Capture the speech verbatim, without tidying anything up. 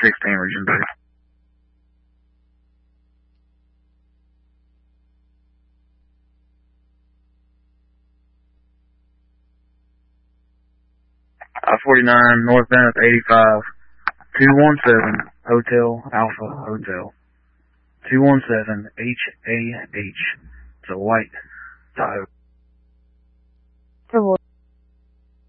sixteen, Region B. I forty-nine, northbound at eighty-five. two one seven, Hotel Alpha Hotel. two one seven, H A H. It's a white Tahoe.